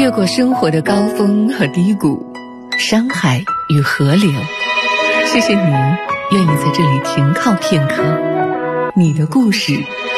越过生活的高峰和低谷，山海与河流。谢谢你愿意在这里停靠片刻，你的故事